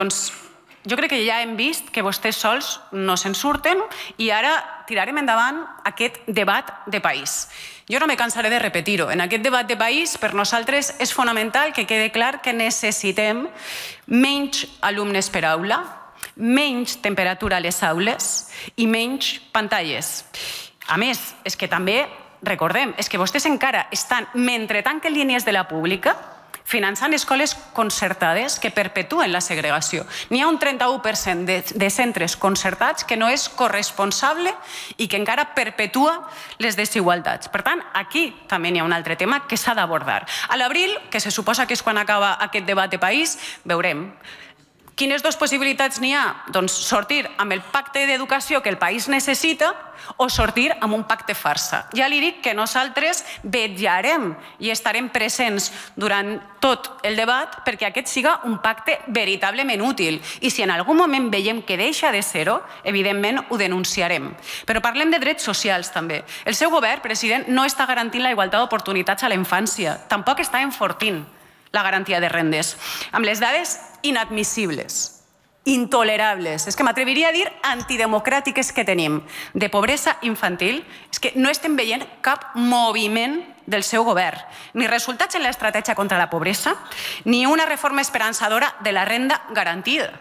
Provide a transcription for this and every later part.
Doncs jo crec que ja hem vist que vostès sols no se'n surten i ara tirarem endavant aquest debat de país. Jo no me cansaré de repetir-ho. En aquest debat de país, per nosaltres, és fonamental que quede clar que necessitem menys alumnes per aula, menys temperatura a les aules i menys pantalles. A més, és que també, recordem, és que vostès encara estan, mentre tanquen línies de la pública, finançant escoles concertades que perpetuen la segregació. N'hi ha un 31% de centres concertats que no és corresponsable i que encara perpetua les desigualtats. Per tant, aquí també n'hi ha un altre tema que s'ha d'abordar. A l'abril, que se suposa que és quan acaba aquest debat de país, veurem. Quines dues possibilitats n'hi ha? Doncs sortir amb el pacte d'educació que el país necessita o sortir amb un pacte farsa. Ja li dic que nosaltres vetllarem i estarem presents durant tot el debat perquè aquest siga un pacte veritablement útil. I si en algun moment veiem que deixa de ser-ho, evidentment ho denunciarem. Però parlem de drets socials també. El seu govern, president, no està garantint la igualtat d'oportunitats a la infància. Tampoc està enfortint la garantia de rendes. Amb les dades inadmissibles, intolerables, és que m'atreviria a dir antidemocràtiques que tenim de pobresa infantil, és que no estem veient cap moviment del seu govern, ni resultats en l'estratègia contra la pobresa, ni una reforma esperançadora de la renda garantida.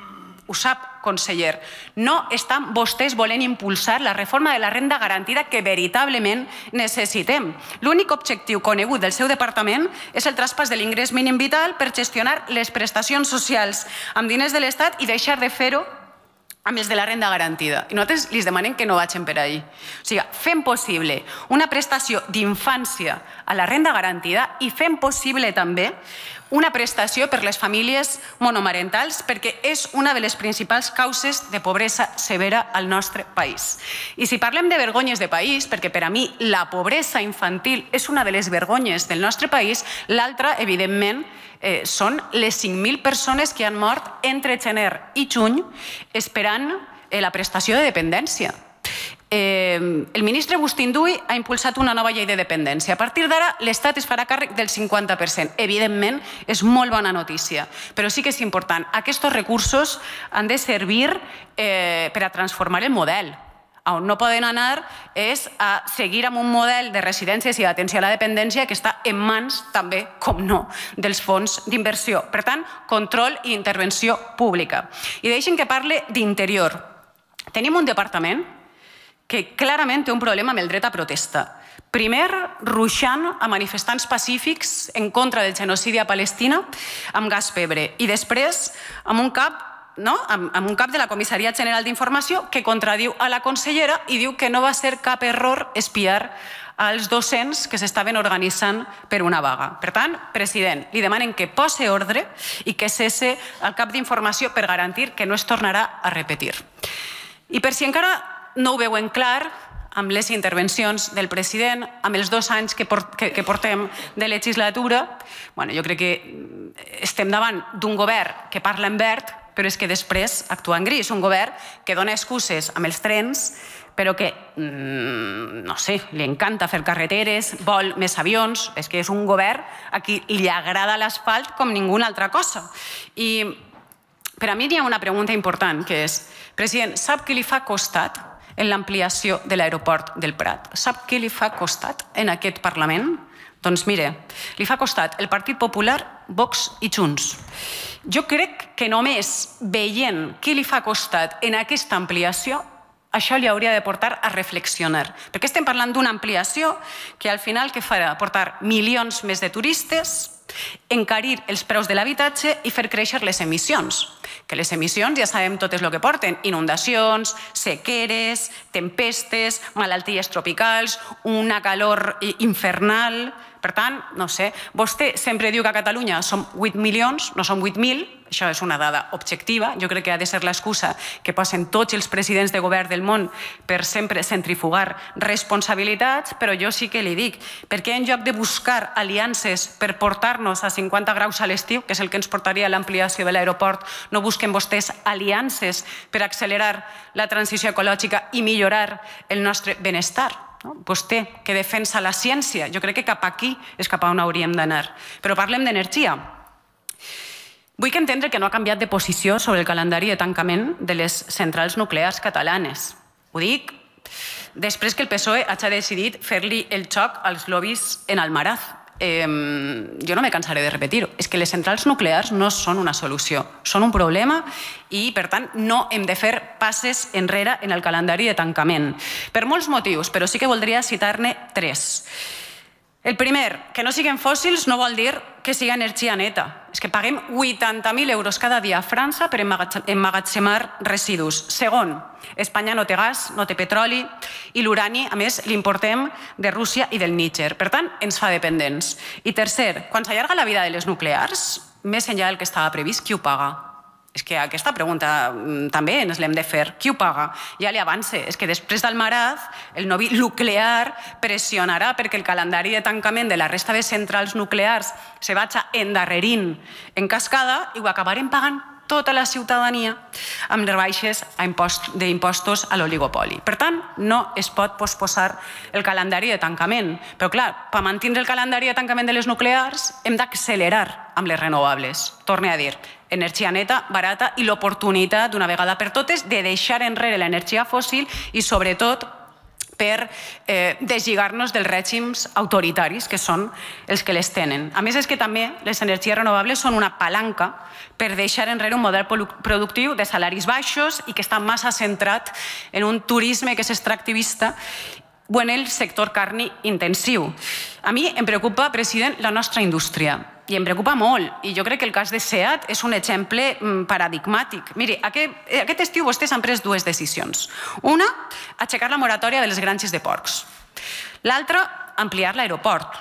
Ho sap, conseller. No estan vostès volent impulsar la reforma de la renda garantida que veritablement necessitem. L'únic objectiu conegut del seu departament és el traspàs de l'ingrés mínim vital per gestionar les prestacions socials amb diners de l'Estat i deixar de fer-ho amb els de la renda garantida. I nosaltres li demanem que no vagin per ahí. O sigui, fem possible una prestació d'infància a la renda garantida i fem possible també una prestació per les famílies monomarentals perquè és una de les principals causes de pobresa severa al nostre país. I si parlem de vergonyes de país, perquè per a mi la pobresa infantil és una de les vergonyes del nostre país, l'altra, evidentment, són les 5.000 persones que han mort entre gener i juny esperant la prestació de dependència. El ministre Agustín Duy ha impulsat una nova llei de dependència. A partir d'ara, l'Estat es farà càrrec del 50%. Evidentment, és molt bona notícia, però sí que és important. Aquests recursos han de servir per a transformar el model. On no poden anar és a seguir amb un model de residències i d'atenció a la dependència que està en mans també, com no, dels fons d'inversió. Per tant, control i intervenció pública. I deixin que parle d'interior. Tenim un departament que clarament té un problema amb el dret a protesta. Primer, ruixant a manifestants pacífics en contra del genocidi a Palestina amb gas pebre i després amb un cap de la Comissaria General d'Informació que contradiu a la consellera i diu que no va ser cap error espiar als docents que s'estaven organitzant per una vaga. Per tant, president, li demanen que posi ordre i que cesse el cap d'informació per garantir que no es tornarà a repetir. I per si encara no ho veuen clar, amb les intervencions del president, amb els 2 anys que portem de legislatura, jo crec que estem davant d'un govern que parla en verd, però és que després actua en gris. Un govern que dona excuses amb els trens, però que, no sé, li encanta fer carreteres, vol més avions. És que és un govern a qui li agrada l'asfalt com ninguna altra cosa. I per a mi hi ha una pregunta important, que és, president, sap què li fa costat en l'ampliació de l'aeroport del Prat? Sap què li fa costat en aquest Parlament? Doncs mire, li fa costat el Partit Popular, Vox i Junts. Jo crec que només veient què li fa costat en aquesta ampliació, això li hauria de portar a reflexionar. Perquè estem parlant d'una ampliació que al final què farà? Portar milions més de turistes, encarir els preus de l'habitatge i fer créixer les emissions. Que les emissions ja sabem totes el que porten. Inundacions, sequeres, tempestes, malalties tropicals, una calor infernal. Per tant, no sé, vostè sempre diu que a Catalunya som 8 milions, no som 8.000, això és una dada objectiva, jo crec que ha de ser l'excusa que posen tots els presidents de govern del món per sempre centrifugar responsabilitats, però jo sí que li dic, per què en lloc de buscar aliances per portar-nos a 50 graus a l'estiu, que és el que ens portaria a l'ampliació de l'aeroport, no busquen vostès aliances per accelerar la transició ecològica i millorar el nostre benestar? Vostè, que defensa la ciència, jo crec que cap aquí és cap on hauríem d'anar. Però parlem d'energia. Vull entendre que no ha canviat de posició sobre el calendari de tancament de les centrals nuclears catalanes. Ho dic després que el PSOE hagi decidit fer-li el xoc als lobbies en Almaraz. Jo no me cansaré de repetir-ho. És que les centrals nuclears no són una solució, són un problema i, per tant, no hem de fer passes enrere en el calendari de tancament. Per molts motius, però sí que voldria citar-ne 3. El primer, que no siguin fòssils no vol dir que sigui energia neta. És que paguem 80.000 euros cada dia a França per emmagatzemar residus. Segon, Espanya no té gas, no té petroli i l'urani, a més, l'importem de Rússia i del Níger. Per tant, ens fa dependents. I tercer, quan s'allarga la vida de les nuclears, més enllà del que estava previst, qui ho paga? És que aquesta pregunta també ens l'hem de fer. Qui ho paga? Ja li avance. És que després d'Almaraz, el novi nuclear pressionarà perquè el calendari de tancament de la resta de centrals nuclears se vagi endarrerint en cascada i ho acabarem pagant tota la ciutadania amb les rebaixes d'impostos a l'oligopoli. Per tant, no es pot posposar el calendari de tancament. Però, clar, per mantenir el calendari de tancament de les nuclears hem d'accelerar amb les renovables. Torne a dir, energia neta, barata i l'oportunitat d'una vegada per totes de deixar enrere l'energia fòssil i, sobretot, per deslligar-nos dels règims autoritaris, que són els que les tenen. A més, és que també les energies renovables són una palanca per deixar enrere un model productiu de salaris baixos i que està massa centrat en un turisme que és extractivista o en el sector carni intensiu. A mi em preocupa, president, la nostra indústria. I em preocupa molt, i jo crec que el cas de SEAT és un exemple paradigmàtic. Miri, aquest estiu vostès han pres 2 decisions. Una, aixecar la moratòria de les granges de porcs. L'altra, ampliar l'aeroport.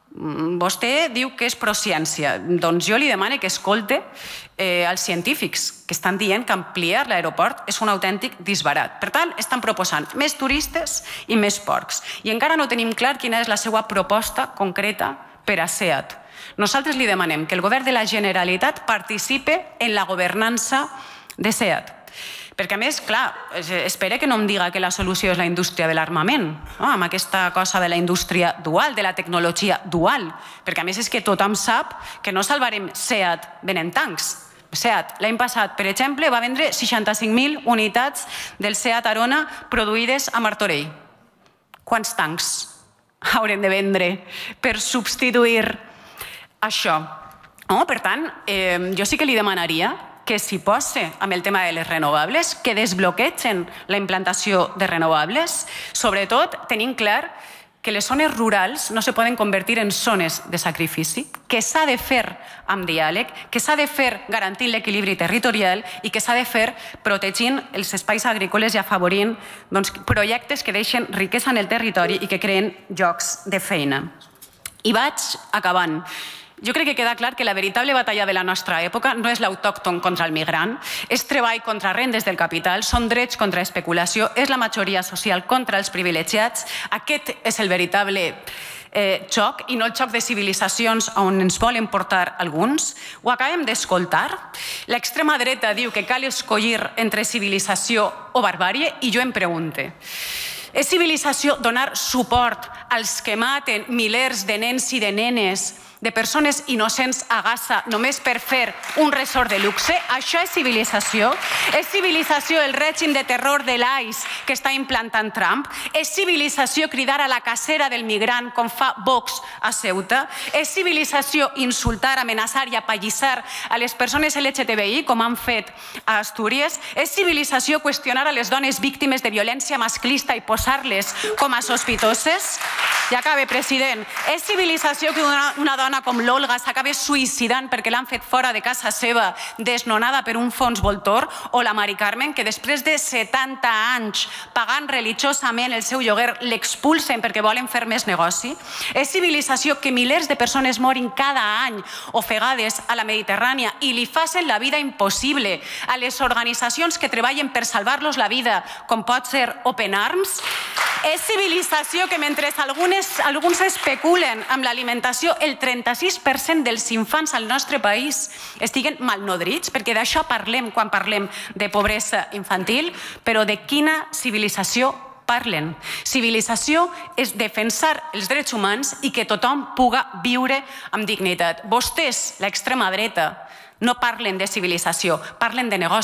Vostè diu que és prociència. Doncs jo li demano que escolte els científics que estan dient que ampliar l'aeroport és un autèntic disbarat. Per tant, estan proposant més turistes i més porcs. I encara no tenim clar quina és la seva proposta concreta per a SEAT. Nosaltres li demanem que el govern de la Generalitat participe en la governança de SEAT. Perquè, a més, clar, espere que no em diga que la solució és la indústria de l'armament, amb aquesta cosa de la indústria dual, de la tecnologia dual. Perquè, a més, és que tothom sap que no salvarem SEAT venent tancs. SEAT, l'any passat, per exemple, va vendre 65.000 unitats del SEAT Arona produïdes a Martorell. Quants tancs haurem de vendre per substituir això? Per tant, jo sí que li demanaria que s'hi posi amb el tema de les renovables, que desbloquegen la implantació de renovables, sobretot tenint clar que les zones rurals no se poden convertir en zones de sacrifici, que s'ha de fer amb diàleg, que s'ha de fer garantint l'equilibri territorial i que s'ha de fer protegint els espais agrícoles i afavorint projectes que deixen riquesa en el territori i que creen llocs de feina. I vaig acabant. Jo crec que queda clar que la veritable batalla de la nostra època no és l'autòcton contra el migrant, és treball contra rendes del capital, són drets contra especulació, és la majoria social contra els privilegiats. Aquest és el veritable xoc i no el xoc de civilitzacions on ens volen portar alguns. Ho acabem d'escoltar. L'extrema dreta diu que cal escollir entre civilització o barbàrie i jo em pregunte, és civilització donar suport als que maten milers de nens i de nenes, de persones innocents a Gaza només per fer un resort de luxe? Això és civilització? És civilització el règim de terror de l'ICE que està implantant Trump? És civilització cridar a la cacera del migrant com fa Vox a Ceuta? És civilització insultar, amenaçar i apallissar a les persones LGTBI com han fet a Astúries? És civilització qüestionar a les dones víctimes de violència masclista i posar-les com a sospitoses? Ja acabe, president. És civilització que una dona com l'Olga s'acabi suïcidant perquè l'han fet fora de casa seva, desnonada per un fons voltor, o la Mari Carmen, que després de 70 anys pagant religiosament el seu lloguer l'expulsen perquè volen fer més negoci? És civilització que milers de persones morin cada any ofegades a la Mediterrània i li facin la vida impossible a les organitzacions que treballen per salvar-los la vida, com pot ser Open Arms? És civilització que mentre alguns especulen amb l'alimentació, el 36% dels infants al nostre país estiguen malnodrits, perquè d'això parlem quan parlem de pobresa infantil, però de quina civilització parlen? Civilització és defensar els drets humans i que tothom puga viure amb dignitat. Vostès, l'extrema dreta, No parlen de civilització, parlen de negoci.